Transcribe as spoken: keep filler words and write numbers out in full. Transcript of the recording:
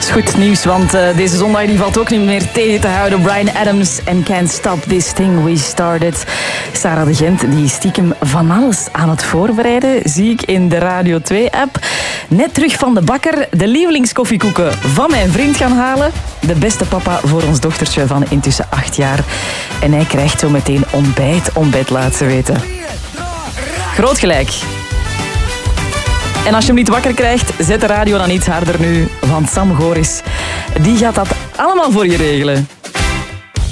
is goed nieuws, want uh, deze zondag die valt ook niet meer tegen te houden. Bryan Adams en Can't Stop This Thing We Started. Sarah de Gent die stiekem van alles aan het voorbereiden, zie ik in de Radio twee-app. Net terug van de bakker, de lievelingskoffiekoeken van mijn vriend gaan halen. De beste papa voor ons dochtertje van intussen acht jaar. En hij krijgt zo meteen ontbijt, ontbijt laat ze weten. Groot gelijk. En als je hem niet wakker krijgt, zet de radio dan iets harder nu. Want Sam Goris, die gaat dat allemaal voor je regelen.